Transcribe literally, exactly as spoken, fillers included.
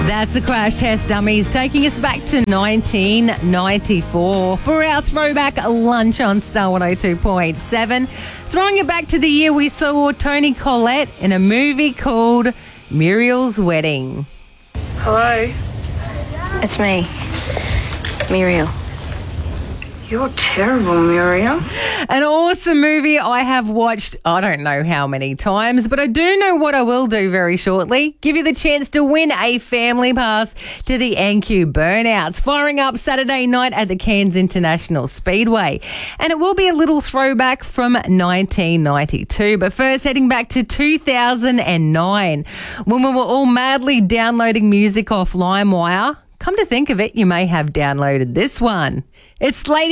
That's the Crash Test Dummies, taking us back to nineteen ninety-four for our throwback lunch on Star one oh two point seven. Throwing it back to the year we saw Toni Collette in a movie called Muriel's Wedding. Hello? It's me, Muriel. You're terrible, Muriel. An awesome movie I have watched I don't know how many times, but I do know what I will do very shortly. Give you the chance to win a family pass to the N Q Burnouts, firing up Saturday night at the Cairns International Speedway. And it will be a little throwback from nineteen ninety-two. But first, heading back to two thousand nine, when we were all madly downloading music off LimeWire. Come to think of it, you may have downloaded this one. It's Lady